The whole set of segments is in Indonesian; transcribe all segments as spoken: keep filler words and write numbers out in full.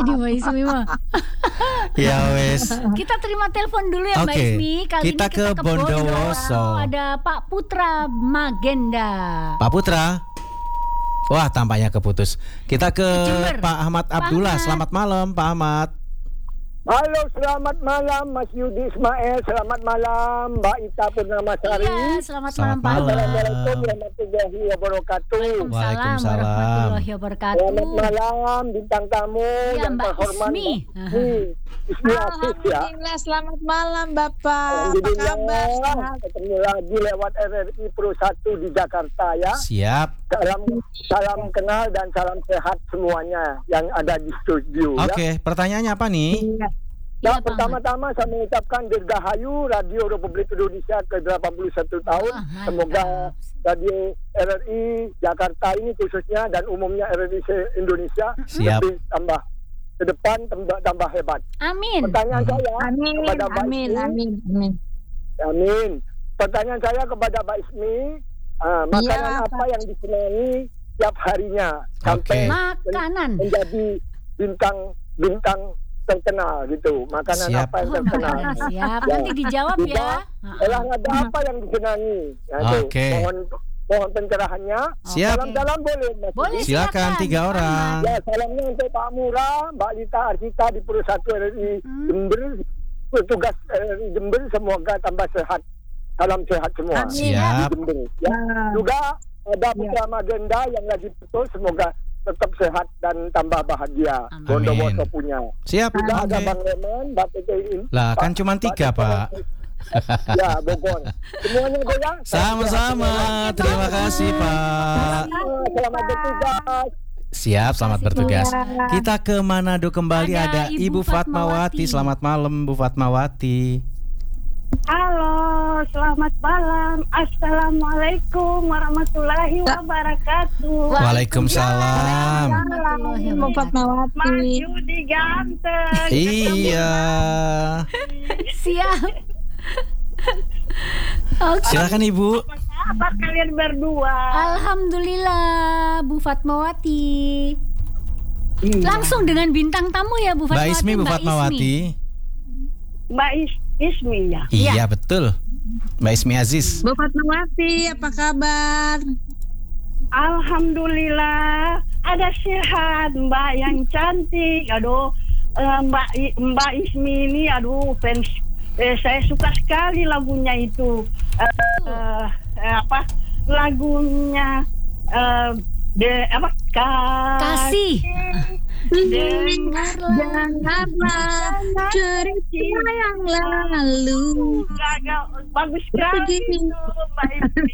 jadi Mbak Ismi mah. Ya wes. Kita terima telepon dulu ya Mbak Oke, Ismi. Kali kita ini kita ke ke Bondowoso. Ada Pak Putra Magenda. Pak Putra. Wah, tampaknya keputus. Kita ke Jember. Pak Ahmad Pak Abdullah. Ahmad. Selamat malam, Pak Ahmad. Halo, selamat malam Mas Yudi Ismail, selamat malam Mbak Ita Purnamasari. Iya, selamat, Selamat malam Pak. malam. Assalamualaikum warahmatullahi wabarakatuh. Waalaikumsalam Waalaikumsalam. warahmatullahi wabarakatuh. Selamat malam bintang tamu Ya, yang Mbak terhormat. Ismi. Ismi, Ismi Afif ya. Alhamdulillah, selamat malam Bapak. Apa kabar? Alhamdulillah, ketemu lagi lewat R R I Pro satu di Jakarta ya. Siap. Salam salam kenal dan salam sehat semuanya yang ada di studio ya. Oke, pertanyaannya apa nih? Nah, Iya, Pak pertama-tama saya mengucapkan dirgahayu Radio Republik Indonesia ke delapan puluh satu tahun. Wah, mantap. Semoga Radio R R I Jakarta ini khususnya dan umumnya R R I se-Indonesia Siap. lebih tambah ke depan tambah, tambah hebat. Amin. Pertanyaan Hmm. saya Amin, kepada Mbak amin, Ismi. amin, amin. Amin. Pertanyaan saya kepada Mbak Ismi, ah, makanan Iya, apa yang disenangi tiap harinya sampai Oke. Makanan. menjadi bintang bintang terkenal gitu. Makanan Siap. apa yang Oh, terkenal? makanan siap. Ya. Nanti dijawab Juga, ya. olahraga apa yang disenangi? Ya, itu. Oke. Mohon mohon pencerahannya. Siap. Salam-salam boleh, Mas. Boleh. Yudi? Silakan tiga orang. Ya, salamnya untuk Pak Murah, Mbak Lita Arsita di Pro satu R R I Hmm. Jember, petugas R R I Jember semoga tambah sehat. Salam sehat semua. Amin. Siap. Di Jember. Ya. Juga ada Putra Magenda yang lagi betul, semoga tetap sehat dan tambah bahagia. Amin. Bondowoso punya. Siap. Juga ada Oke. Bang Leman, Mbak Tete ini. Lah, kan cuma tiga, Pak. Ya, Bogor. Semuanya goyang. Sama-sama. Terima kasih, Pak. Selamat bertugas. Siap, selamat bertugas. Kita ke Manado kembali. Ada Ada Ibu Ibu Fatmawati. Fatmawati. Selamat malam, Bu Fatmawati. Halo, selamat malam. Assalamualaikum warahmatullahi wabarakatuh. Waalaikumsalam. Warahmatullahi Bu wabarakatuh. Mas Fatmawati. Yudi ganteng. Iya. Siap. Oke. Silakan Ibu. Apa kabar kalian berdua? Alhamdulillah Bu Fatmawati. Langsung dengan bintang tamu ya Bu Mbak Fatmawati. Ismi, Bu Mbak Fatmawati. Mbak Is Ismi ya. Iya, betul. Mbak Ismi Aziz. Bu Fatmawati, apa kabar? Alhamdulillah. Ada sehat Mbak yang cantik. Aduh, eh, Mbak I- Mbak Ismi ini aduh fans. Eh, saya suka sekali lagunya itu. Eh, eh, eh, apa? Lagunya eh, de apa? Kasih. Dengarlah. Janganlah cerita yang lalu. Bagus sekali Begini. itu Mbak Ismi.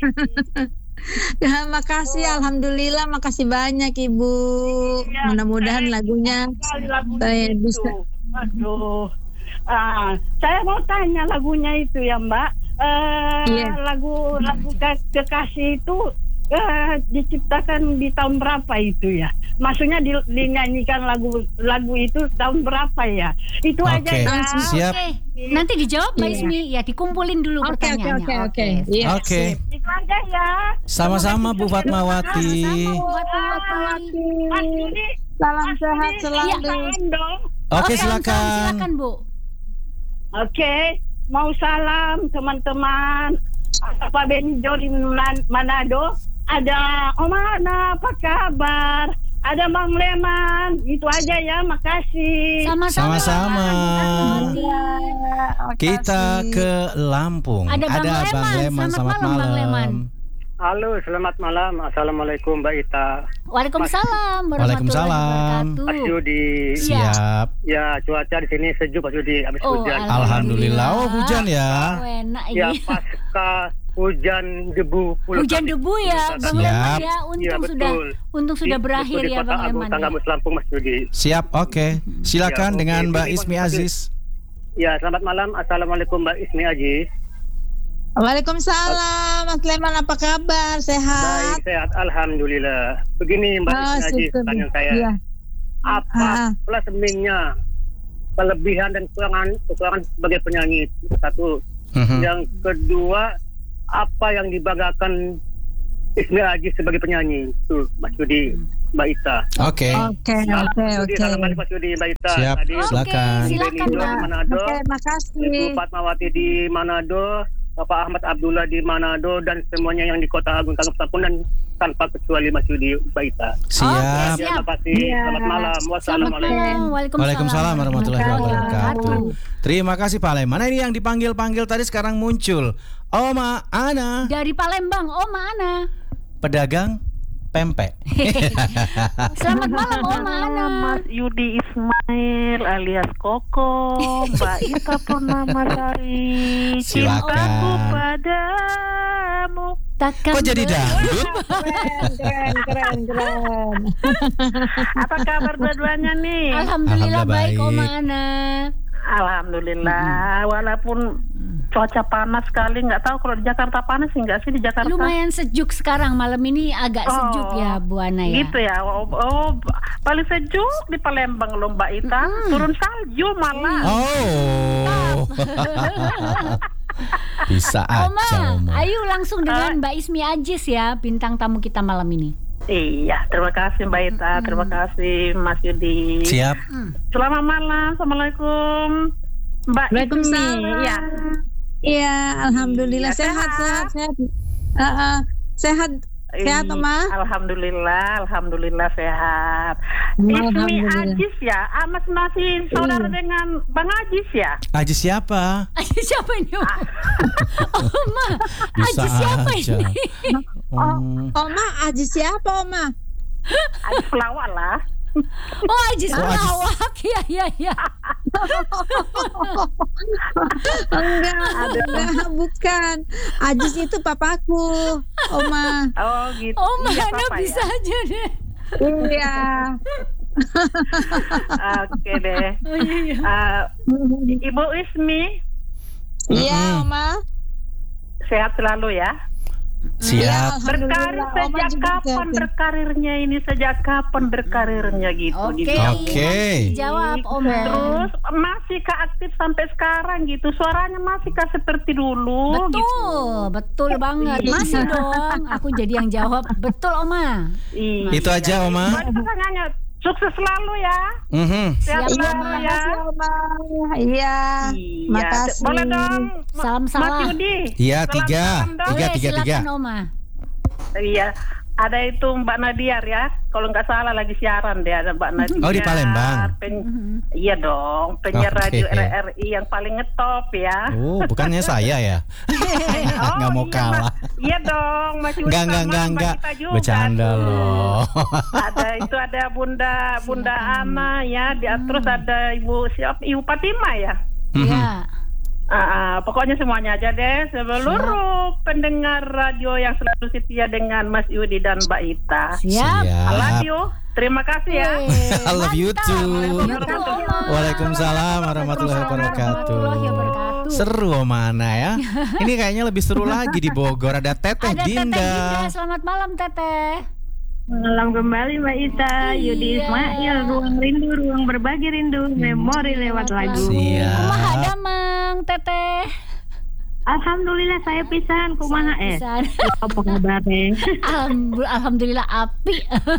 Ya, makasih, alhamdulillah, makasih banyak Ibu. Ya, Mudah-mudahan saya lagunya sekali lagunya saya itu. bisa. Aduh. Ah, saya mau tanya lagunya itu ya Mbak. Eh, Iya. lagu lagu Ke- Kekasih itu eh, diciptakan di tahun berapa itu ya? Maksudnya di, dinyanyikan lagu lagu itu tahun berapa ya? Itu Oke. aja ya. Siap. Oke. Nanti dijawab Mbak Iya. Ismi. Ya dikumpulin dulu Oke, oke, pertanyaannya. oke, oke. Iya. Oke. Itu aja ya. Sama-sama Bu Fatmawati. Sama-sama Bu Ah, Fatmawati. Mas Yudi, Salam Mas sehat Yudi, selalu. salam dong. Oke, salam, silakan. Silakan Bu. Oke, mau salam teman-teman. Pak Beni Jody Man- Manado. Ada Om Ana, apa kabar? Ada Bang Leman. Itu aja ya, makasih. Sama-sama. Sama-sama. Iya, Kita makasih. ke Lampung. Ada Bang Leman. Selamat malam, Bang Leman. Halo, selamat malam. Assalamualaikum Mbak Ita. Waalaikumsalam warahmatullahi Waalaikumsalam. wabarakatuh. Mas Yudi. Siap. Ya, cuaca di sini sejuk Mas Yudi, habis Oh, hujan. Alhamdulillah. Oh, hujan ya. Oh, enak Ya, ini. pasca hujan debu Pulau Hujan Kami. debu ya, Bang Siap. Leman ya. Ya, Untung betul. sudah untung sudah Di- berakhir betul, di ya Kota Bang Agung, Leman. Tanggamus Ya. Lampung Mas Yudi. Siap. Oke. Silakan Ya, oke. dengan Mbak Jadi, Ismi Mas Aziz. Ya, selamat malam. Assalamualaikum Mbak Ismi Aziz. Waalaikumsalam, Mas Leman, apa kabar? Sehat? Baik, sehat. Alhamdulillah. Begini Mbak Oh, Ismi Aziz, syukur. pertanyaan saya. Iya. Apa Ah. plus minusnya, kelebihan dan kekurangan kekurangan sebagai penyanyi? Satu. Mhm. Yang kedua, apa yang dibanggakan Ismi Aziz sebagai penyanyi? Tuh, Mas Yudi. Mbak Ita. Oke. Oke, oke, Yudi, oke. salam balik Mas Yudi, Mbak Ita. Siap. Tadi Oke, Silakan. silakan Benindo di Mbak. Manado, Oke, Ibu makasih. Fatmawati di Manado, Bapak Ahmad Abdullah di Manado, dan semuanya yang di Kota Agung Tanggup dan tanpa kecuali Mas Yudi, Mbak Ita. Siap. Oke, Terima kasih. Iya. Selamat malam. Selamat Wassalamualaikum. malam. Waalaikumsalam. Waalaikumsalam warahmatullahi wabarakatuh. wabarakatuh. Terima kasih Pak Lem. Mana ini yang dipanggil-panggil tadi sekarang muncul? Oma Ana, Dari Palembang, Oma Ana. pedagang pempek. Selamat malam Oma Ana. Mas Yudi Ismail alias Koko, Mbak Ita Purnamasari. Silakan. Cintaku padamu. Takkan Kok jadi ber- dangdut? Keren, keren, keren, keren. Apa kabar dua-duanya nih? Alhamdulillah Alhamdulillah baik baik. Oma Ana. Alhamdulillah. Walaupun cuaca panas sekali, nggak tahu kalau di Jakarta panas sih nggak sih di Jakarta? Lumayan sejuk sekarang, malam ini agak Oh, sejuk ya Bu Ana ya. Gitu ya. Oh, oh, paling sejuk di Palembang loh Mbak Ita. Turun salju malah. Oh. Bisa Oma, aja Oma. ayo langsung dengan Mbak Ismi Ajis ya, bintang tamu kita malam ini. Iya, terima kasih Mbak Ita, terima kasih Mas Yudi. Siap. Selamat malam, assalamualaikum Mbak Waalaikumsalam. Ismi. Ya, Iya, alhamdulillah Iya, sehat, sehat. sehat, sehat. Uh-uh. Sehat, sehat, Iya, Oma. Alhamdulillah, alhamdulillah sehat. Ismi Alhamdulillah. Ajis ya, Amas masih saudara dengan Bang Ajis ya? Aji siapa? Ajis siapa ini Oma? Oma, Bisa Ajis siapa aja. ini? Hmm. Oma, Aji siapa, Oma? Ajis pelawak lah. Oh Ajis Oh, Ajis. pelawak, iya iya iya. Enggak, enggak, bukan. Ajis itu papaku, Oma. Oh gitu. Oma Iya, Ana Papa, bisa ya? aja deh. Iya. Oke deh. Oh iya iya. Eh, Ibu Ismi Iya, Oma. sehat selalu ya. Siap. Berkarir Alhamdulillah, Oma sejak juga kapan sehat. berkarirnya ini? Sejak kapan berkarirnya gitu? Oke. gitu. Oke. Jawab Oma. Terus masih kah aktif sampai sekarang gitu? Suaranya masih kah seperti dulu? Betul, Gitu. betul banget. Masih dong. Aku jadi yang jawab. Betul Oma. Iya. Itu aja Oma. Buat pertanyaannya, sukses selalu ya. Mhm. Sehat Siap, selalu Oma. ya. Makasih, Oma. Iya. Iya. Makasih. Boleh dong, Ma- Salam-salam. Mas Yudi. Iya, Salam tiga. salam dong. Tiga, Boleh, tiga, tiga. silakan Oma. Iya. Ada itu Mbak Nadiar ya. Kalau nggak salah lagi siaran deh ada Mbak Nadiar. Oh, di Palembang. Pen- Iya dong, penyiar Oke. radio R R I yang paling ngetop ya. Oh, bukannya saya ya? Nggak mau iya, kalah. Mas. Iya dong, Mas Yudi Enggak, enggak, sama enggak, Mbak enggak. Gita juga Bercanda tuh. loh. Ada itu ada Bunda Bunda Ana ya, di terus ada Ibu siapa? Ibu Fatima ya. Iya. Ah, ah, pokoknya semuanya aja deh, seluruh pendengar radio yang selalu setia dengan Mas Yudi dan Mbak Ita. Siap. I love Siap. you. Terima kasih ya. I love you Mantap. too. You too, Oma. Waalaikumsalam warahmatullahi wabarakatuh. Warahmatullahi wabarakatuh. Seru Oma Ana ya. Ini kayaknya lebih seru lagi di Bogor. Ada Teteh Ada Teteh Dinda. Dinda. Selamat malam Teteh. Malam kembali Mbak Ita, Yudi Iya. Ismail, ruang rindu, ruang berbagi rindu, memori lewat lagu. Siap. Kumaha damang Teteh. Alhamdulillah saya pisan, kumaha eh. Pisan. Apa kabarnya? Alhamdulillah, Alhamdulillah api.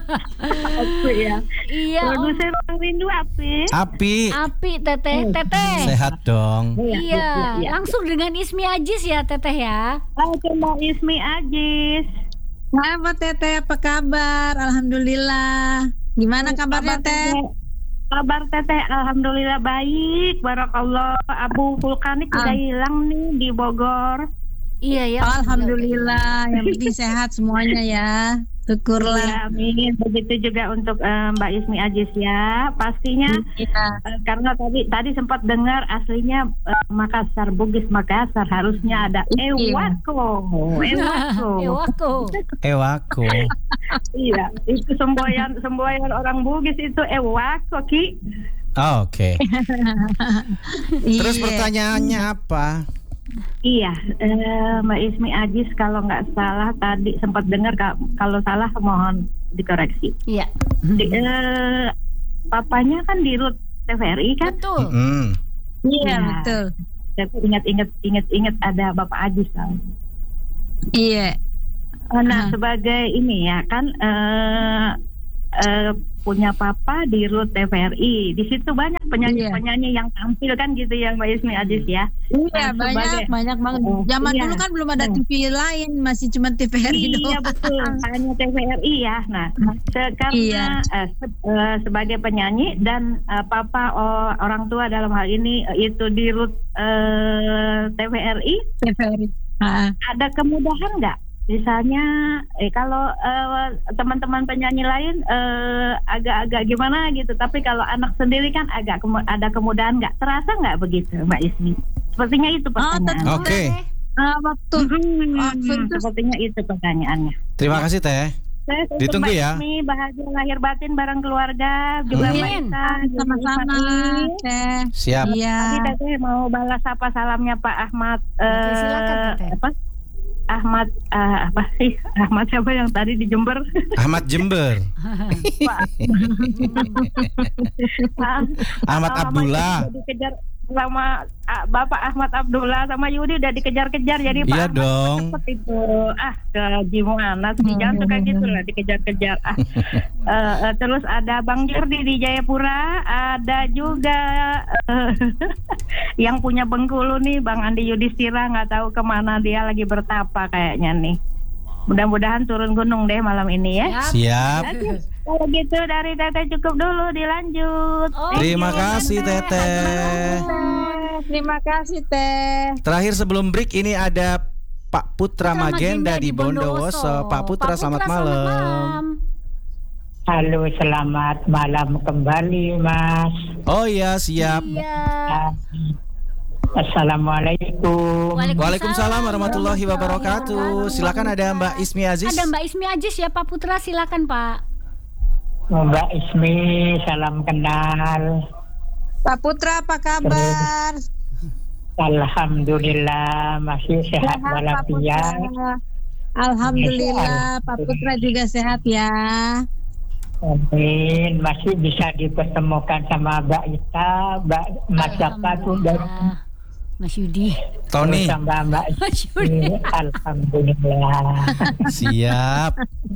Apa ya? Iya. Om. Produser ruang rindu apa? Api. Api Teteh. Teteh. Sehat dong. Iya. Langsung dengan Ismi Ajis ya Teteh ya. Oke Mbak Ismi Ajis. Apa Teteh, apa kabar? Alhamdulillah. Gimana kabarnya Teh? Kabar Teteh, alhamdulillah baik. Barakallah. Abu vulkanik udah Ah. hilang nih di Bogor. Iya ya. Alhamdulillah. Yang penting sehat semuanya ya. Syukurlah. Ya, amin. Begitu juga untuk eh, Mbak Ismi Ajis ya. Pastinya Iya. eh, karena tadi tadi sempat dengar aslinya eh, Makassar, Bugis Makassar, harusnya ada Iya. Ewako. Ewako. Ewako. Ewako. Iya, itu semboyan semboyan orang Bugis itu Ewako Ki. Oh, Oke. Terus Iya. pertanyaannya apa? Iya, eh, Mbak Ismi Ajis kalau nggak salah tadi sempat dengar ka- kalau salah mohon dikoreksi. Iya. Di, eh, papanya kan di Rut T V R I kan? Betul. Hmm. Iya, Iya. betul. Tapi ingat-ingat ingat-ingat ada Bapak Ajis kan. Iya. Nah, Ah. sebagai ini ya kan eh, eh, punya papa di Rut T V R I. Di situ banyak penyanyi-penyanyi yang tampil kan gitu yang Mbak Ismi Aziz ya. Iya, Nah, banyak sebagai- banyak banget. Oh, Zaman iya. dulu kan belum ada T V lain, masih cuma T V R I Iya doang. betul, hanya T V R I ya. Nah, se- karena Iya. eh, se- eh, sebagai penyanyi dan eh, papa oh, orang tua dalam hal ini eh, itu di Rut eh, T V R I, T V R I. Ah, ada kemudahan nggak? Misalnya, eh kalau eh, teman-teman penyanyi lain eh, agak-agak gimana gitu, tapi kalau anak sendiri kan agak kemu- ada kemudahan nggak? Terasa nggak begitu, Mbak Ismi? Sepertinya itu pertanyaan. tentu. Oke. ah, waktu Hmm, waktu itu sepertinya itu pertanyaannya. Terima kasih Teh. Saya untuk Ditunggu Mbak ya. Ismi, bahagia lahir batin bareng keluarga, juga Amin. Mbak Ita, juga sama-sama, Ismail. Teh. Siap. Iya. Tadi Teteh mau balas apa salamnya Pak Ahmad Oke, silakan, eh, Teteh. apa? Ahmad eh, apa sih? Ahmad siapa yang tadi di Jember? Ahmad Jember. Ahmad Sama Abdullah. Yudi dikejar sama ah, Bapak Ahmad Abdullah sama Yudi udah dikejar-kejar jadi Pak Iya Ahmad dong. cepet itu ah ke gimana sih jangan suka gitu lah dikejar-kejar ah. Eh, eh, terus ada Bang Jordi di Jayapura, ada juga eh, yang punya Bengkulu nih Bang Andi Yudhistira, nggak tahu kemana dia lagi bertapa kayaknya nih. Mudah-mudahan turun gunung deh malam ini ya. Siap. Oke, kalau gitu dari Teteh cukup dulu, dilanjut. Oh, Terima oke, kasih Teteh. Teteh. Terima kasih Teh. Terakhir sebelum break ini ada Pak Putra Putra Magenda Magenda di di Bondowoso. Bondowoso. Pak Putra, Pak selamat Putra, malam. selamat malam. Halo, selamat malam kembali, Mas. Oh iya, siap. Iya. Assalamualaikum. Waalaikumsalam warahmatullahi wabarakatuh. Silakan ada Mbak Ismi Aziz. Ada Mbak Ismi Aziz ya Pak Putra, silakan Pak. Mbak Ismi, salam kenal. Pak Putra apa kabar? Alhamdulillah masih sehat Pak walafiat. Putra. Alhamdulillah Pak Putra juga sehat ya. Amin. Masih bisa dipertemukan sama Mbak Ita, Mbak Mas Jaka tuh dan Alhamdulillah. Mas Yudi. Tony. sama Mbak Mas Ismi. Yudi. Alhamdulillah. Siap.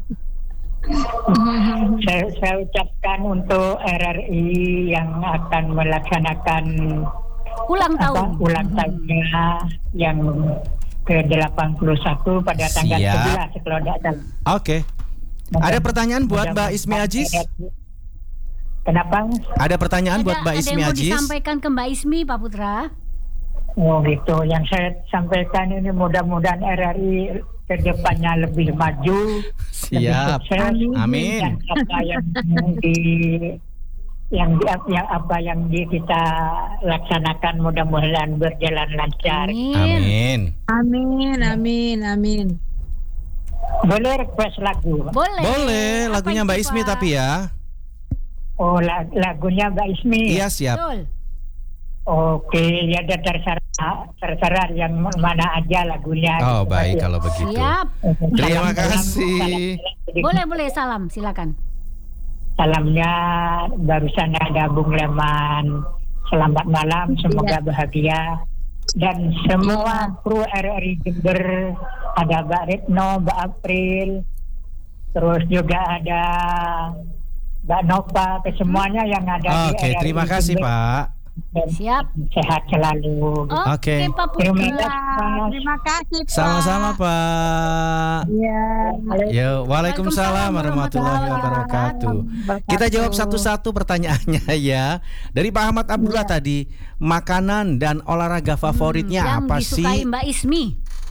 saya, saya ucapkan untuk R R I yang akan melaksanakan Ulang apa, tahun. ulang tahunnya yang ke delapan puluh satu pada tanggal Siap. sebelas kalau tidak salah. Oke. Ada pertanyaan buat Mbak Ismi Aziz? Kenapa? Ada pertanyaan buat Ada, Mbak ada Ismi yang mau Aziz? disampaikan ke Mbak Ismi Pak Putra? Oh gitu. Yang saya sampaikan ini mudah-mudahan R R I ke depannya lebih maju, Siap. lebih sukses. Amin. Dan apa yang di yang di, yang apa yang di, kita laksanakan mudah-mudahan berjalan lancar. Amin. Amin. Amin, amin, amin. Boleh request lagu? Boleh. Boleh, Apa lagunya itu, Mbak Ismi Pak? tapi ya. Oh la- lagunya Mbak Ismi. Iya, siap. Betul. Oke, ya ada terserah, terserah yang mana aja lagunya. Oh, gitu, baik Mas, ya. kalau begitu. Siap. Terima Salam- kasih. salam- Boleh, boleh salam, silakan. Salamnya barusan ada Bung Leman. Selamat malam, semoga bahagia. Dan semua kru R R I Jember, ada Mbak Retno, Mbak April, terus juga ada Mbak Nova, ke semuanya yang ada di Oke, R R I terima kasih Jember. Pak. Dan Siap. sehat selalu. Oke, Oke. Pak Terima Putra. kasih. Terima kasih Pak. Sama-sama Pak. Ya. Ya, Waalaikumsalam warahmatullahi wabarakatuh. Kita jawab satu-satu pertanyaannya ya. Dari Pak Ahmad Abdullah tadi, makanan dan olahraga favoritnya Yang apa disukai sih? Mbak Ismi.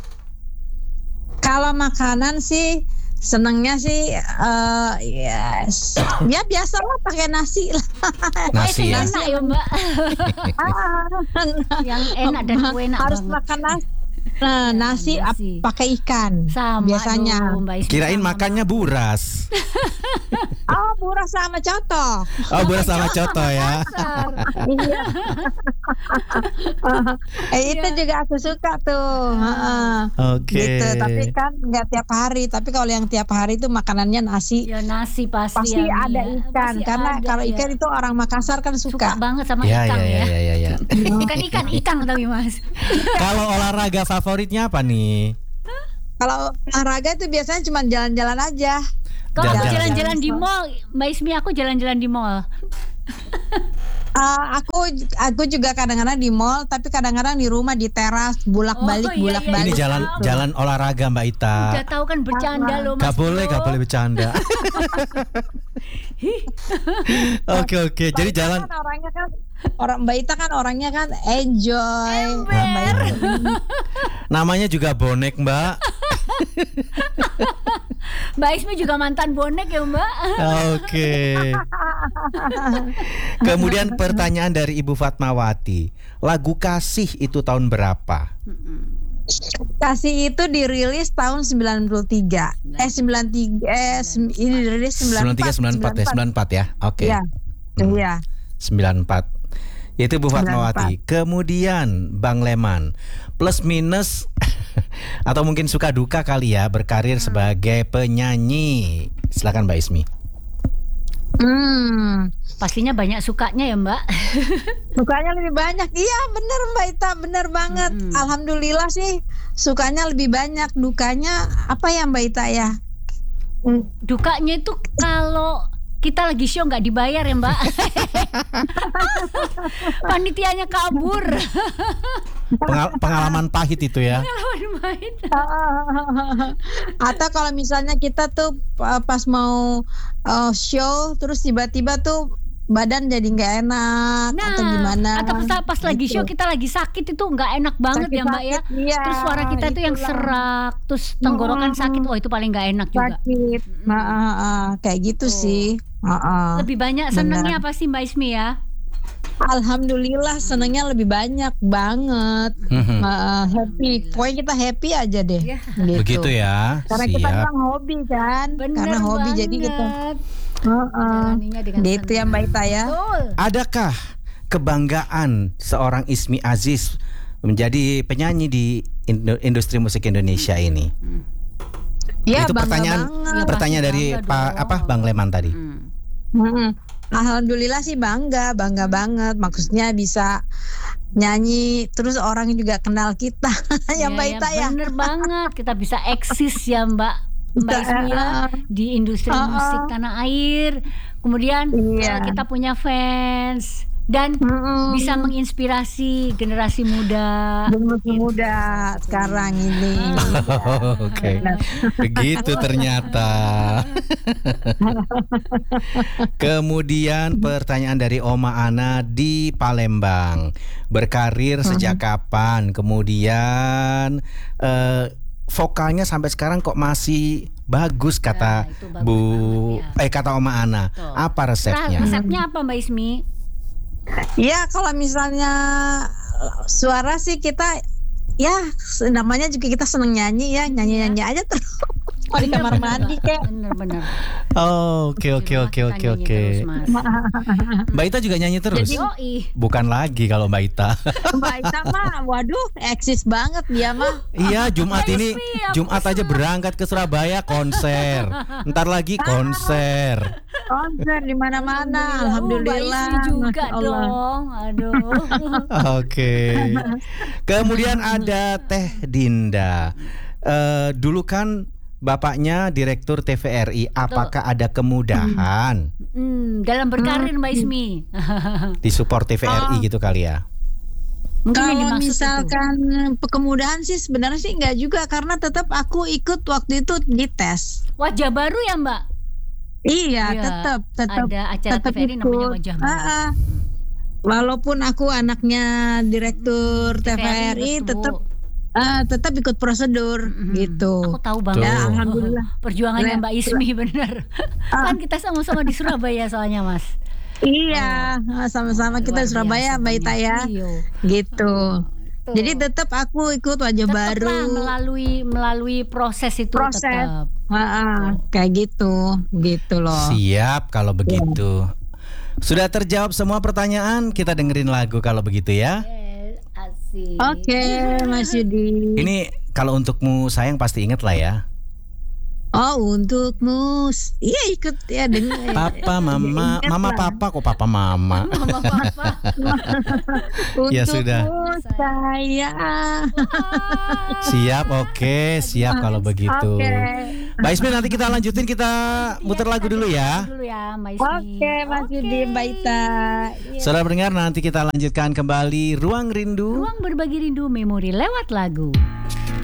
Kalau makanan sih senengnya sih eh ya, s- ya biasa lah pakai nasi lah. Nasi ya. Enak ya Mbak. Yang enak dan kue enak Harus banget. makan nasi. Nah, nasi, ap- nasi. pakai ikan Sama biasanya. dong, Mbak Ismi. Kirain sama. makannya buras. Oh, buras sama coto. Oh, buras sama coto ya. Iya. eh, itu juga aku suka tuh. Heeh. Oke. Gitu, tapi kan nggak tiap hari. Tapi kalau yang tiap hari itu makanannya nasi. Ya nasi pasti. Pasti ya, ada Mi, ya. ikan, Pasti karena ada, kalau ya. ikan itu orang Makassar kan suka suka. banget sama Ya, ikan ya, ya. ya, ya, ya. Bukan ikan, ikan tapi Mas. Kalau olahraga favoritnya apa nih? Kalau olahraga itu biasanya cuma jalan-jalan aja. Kalau aku Jalan-jalan. jalan-jalan di mall, Mbak Ismi, aku jalan-jalan di mall. Uh, aku aku juga kadang-kadang di mall, tapi kadang-kadang di rumah di teras bolak-balik Oh, iya, bolak-balik. Ini jalan tahu. jalan olahraga Mbak Ita. Udah tahu kan bercanda loh Mas. Gak boleh, Bro. gak boleh bercanda. Oke oke, jadi Mbak Ita jalan. kan orangnya kan orang Mbak Ita kan orangnya kan enjoy. Mbak Ita. Namanya juga bonek Mbak. Mbak Ismi juga mantan bonek ya Mbak. Oke. Kemudian pertanyaan dari Ibu Fatmawati, lagu Kasih itu tahun berapa? Kasih itu dirilis tahun sembilan puluh tiga. Eh sembilan puluh tiga eh sem- ini dirilis sembilan puluh tiga sembilan puluh empat ya, sembilan puluh empat ya. Oke. Iya. Hmm. Iya. sembilan puluh empat. Itu Bu Fatmawati. Kemudian Bang Leman, plus minus atau mungkin suka duka kali ya berkarir sebagai penyanyi. Silakan Mbak Ismi. Hmm. Pastinya banyak sukanya ya Mbak. Sukanya lebih banyak. Iya bener Mbak Ita, bener banget. Mm-mm. Alhamdulillah sih sukanya lebih banyak. Dukanya apa ya Mbak Ita ya? Hmm. Dukanya itu kalau kita lagi show nggak dibayar ya Mbak. Panitianya kabur. Pengal- pengalaman pahit itu ya. Lawan main. Atau kalau misalnya kita tuh uh, pas mau uh, show terus tiba-tiba tuh badan jadi nggak enak Nah, atau gimana? atau pas, pas lagi Gitu. show kita lagi sakit itu nggak enak banget ya Mbak ya. Sakit-sakit, iya, Terus suara kita itu yang itulah. serak, terus tenggorokan Mm. sakit, oh itu paling nggak enak juga. Sakit, nah, uh, uh, kayak gitu Tuh. sih. Uh, uh. Lebih banyak senangnya apa sih Mbak Ismi ya? Alhamdulillah senangnya lebih banyak banget. Mhm. Uh, happy, pokoknya kita happy aja deh. Ya. Gitu. Begitu ya. Karena kita Siap. memang hobi kan, Bener karena hobi banget. jadi kita. Uh, uh. Jalaninya dengan Gitu ya senang. Mbak Ita ya. Betul. Adakah kebanggaan seorang Ismi Aziz menjadi penyanyi di indo- industri musik Indonesia ini? Ya, Itu bangga pertanyaan banget. pertanyaan Pasti dari bangga Pak dong. apa Bang Leman tadi. Hmm. Mm-mm. Alhamdulillah sih bangga, bangga banget. Maksudnya bisa nyanyi, terus orang juga kenal kita, ya Mbak Ita ya. Bener banget, kita bisa eksis ya Mbak Mbak Bisa, Ismi ya uh, di industri uh, uh. musik tanah air. Kemudian Iya. eh, kita punya fans dan Mm-mm. bisa menginspirasi generasi muda. Generasi muda sekarang ini. Oke. Begitu ternyata. Kemudian pertanyaan dari Oma Ana di Palembang. Berkarir sejak kapan? Kemudian eh, vokalnya sampai sekarang kok masih bagus kata Nah, itu bagus Bu banget, eh kata Oma Ana. Tuh. Apa resepnya? Resepnya apa Mbak Ismi? Ya kalau misalnya suara sih kita ya namanya juga kita seneng nyanyi ya, nyanyi-nyanyi aja terus. Oh, di kamar mandi kayak. Bener-bener. Oh, oke oke oke oke oke. Mbak Ita juga nyanyi terus? Yoi. Bukan lagi kalau Mbak Ita. Mbak Ita mah, waduh, eksis banget dia mah. Iya, Jumat Mbak ini Ismi, aku Jumat aja berangkat ke Surabaya konser. Ntar lagi konser. Konser di mana-mana, Alhamdulillah. alhamdulillah. Mbak Ismi juga Masya Allah. dong. Aduh. Oke. Kemudian ada Teh Dinda. Eh, dulu kan bapaknya direktur T V R I. Apakah ada kemudahan Hmm, dalam berkarir Mbak Ismi. di support T V R I gitu kali ya? Mungkin yang Kalau dimaksud itu. misalkan kemudahan sih sebenarnya sih enggak juga karena tetap aku ikut waktu itu di tes. Wajah baru ya Mbak? Iya, Iya, tetap tetap ada acara tetap T V R I namanya ikut. Wajah Baru. Ah, ah. Walaupun aku anaknya direktur T V R I betul. tetap ah, tetap ikut prosedur Mm-mm. gitu. Aku tahu banget. Tuh. Ya, alhamdulillah. Perjuangannya Le- Mbak Ismi bener. Ah. Kan kita sama-sama di Surabaya soalnya Mas. Iya, sama-sama kita Luar di Surabaya biasa Mbak Ita banyak. ya. Iya. Gitu. Tuh. Jadi tetap aku ikut wajah Tetap baru. lah melalui melalui proses itu Proses. tetap. Ah, ah, kayak gitu, gitu loh. Siap kalau begitu. Sudah terjawab semua pertanyaan, kita dengerin lagu kalau begitu ya. Yes, asik. Oke, Mas Yudi. Ini kalau untukmu sayang pasti inget lah ya. Oh, untukmu. Iya, ikut ya dengar. Papa, mama, Ingat mama, lah. papa, kok papa, mama. Mama papa. Ya sudah. Untukmu saya. Siap, oke, siap kalau begitu. Oke. Mbak Ismi, nanti kita lanjutin, kita muter lagu dulu ya. Dulu ya, Mbak Ismi. Oke, Mas Yudi, Mbak Ita. Iya. Saudara pendengar, nanti kita lanjutkan kembali Ruang Rindu. Ruang berbagi rindu memori lewat lagu.